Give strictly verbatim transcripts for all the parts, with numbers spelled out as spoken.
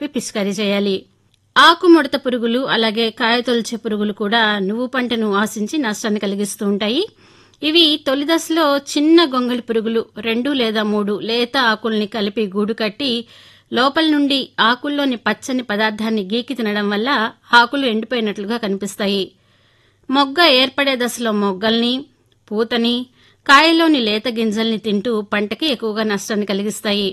పిచికారీ చేయాలి. ఆకుముడత పురుగులు అలాగే కాయతొలిచే పురుగులు కూడా నువ్వు పంటను ఆశించి నష్టాన్ని కలిగిస్తూ ఉంటాయి. ఇవి తొలి దశలో చిన్న గొంగళి పురుగులు రెండు లేదా మూడు లేత ఆకుల్ని కలిపి గూడు కట్టి లోపల నుండి ఆకుల్లోని పచ్చని పదార్థాన్ని గీకి తినడం వల్ల ఆకులు ఎండిపోయినట్లుగా కనిపిస్తాయి. మొగ్గ ఏర్పడే దశలో మొగ్గల్ని, పూతని, కాయలోని లేత గింజల్ని తింటూ పంటకి ఎక్కువగా నష్టాన్ని కలిగిస్తాయి.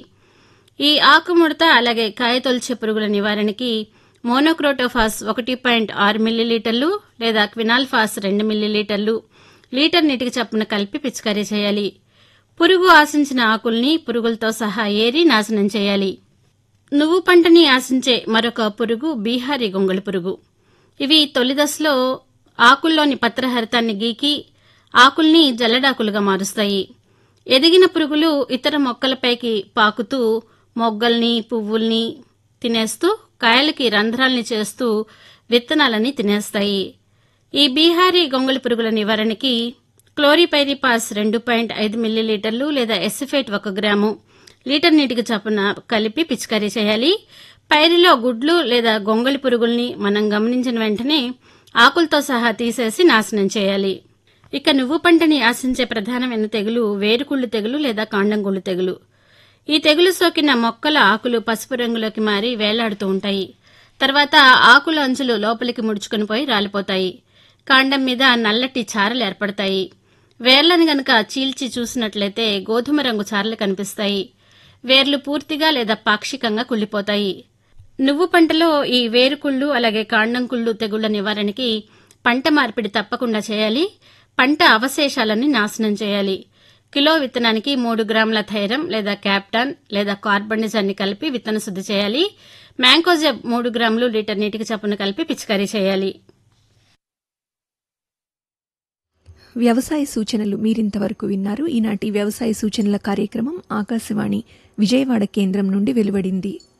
ఈ ఆకుముడత అలాగే కాయతొలిచే పురుగుల నివారణకి మోనోక్రోటోఫాస్ ఒకటి పాయింట్ ఆరు మిల్లీలీటర్లు లేదా క్వినాల్ఫాస్ రెండు మిల్లీలీటర్లు లీటర్ నీటికి చప్పున కలిపి పిచికారీ చేయాలి. పురుగు ఆశించిన ఆకుల్ని పురుగులతో సహా ఏరి నాశనం చేయాలి. నువ్వు పంటని ఆశించే మరొక పురుగు బీహారీ గొంగళి పురుగు. ఇవి తొలి దశలో ఆకుల్లోని పత్రహరితాన్ని గీకి ఆకుల్ని జల్లడాకులుగా మారుస్తాయి. ఎదిగిన పురుగులు ఇతర మొక్కలపైకి పాకుతూ మొగ్గల్ని, పువ్వుల్ని తినేస్తూ కాయలకి రంధ్రాల్ని చేస్తూ విత్తనాలని తినేస్తాయి. ఈ బీహారీ గొంగళి పురుగుల నివారణకి క్లోరిపైరిపాస్ రెండు పాయింట్ ఐదు మిల్లీలీటర్లు లేదా ఎసిఫేట్ ఒక గ్రాము లీటర్ నీటికి చొప్పున కలిపి పిచికారీ చేయాలి. పైరులో గుడ్లు లేదా గొంగళి పురుగుల్ని మనం గమనించిన వెంటనే ఆకులతో సహా తీసేసి నాశనం చేయాలి. ఇక నువ్వు పంటని ఆశించే ప్రధానమైన తెగులు వేరుకుళ్ళు తెగులు లేదా కాండంగుళ్ళు తెగులు. ఈ తెగులు సోకిన మొక్కల ఆకులు పసుపు రంగులోకి మారి వేలాడుతూ ఉంటాయి. తర్వాత ఆకుల అంచులు లోపలికి ముడుచుకుని పోయి రాలిపోతాయి. కాండం మీద నల్లటి చారలు ఏర్పడతాయి. వేర్లను గనక చీల్చి చూసినట్లయితే గోధుమ రంగు చారలు కనిపిస్తాయి. వేర్లు పూర్తిగా లేదా పాక్షికంగా కుళ్లిపోతాయి. నువ్వు పంటలో ఈ వేరుకుళ్ళు అలాగే కాండంకుళ్ళు తెగుళ్ల నివారణకి పంట మార్పిడి తప్పకుండా చేయాలి. పంట అవశేషాలని నాశనం చేయాలి. కిలో విత్తనానికి మూడు గ్రాముల థైరం లేదా క్యాప్టాన్ లేదా కార్బనిజాన్ని కలిపి విత్తన శుద్ధి చేయాలి. మ్యాంకోజెబ్ మూడు గ్రాములు లీటర్ నీటికి చొప్పున కలిపి పిచికారీ చేయాలి. వ్యవసాయ సూచనలు మీరింతవరకు విన్నారు. ఈనాటి వ్యవసాయ సూచనల కార్యక్రమం ఆకాశవాణి విజయవాడ కేంద్రం నుండి వెలువడింది.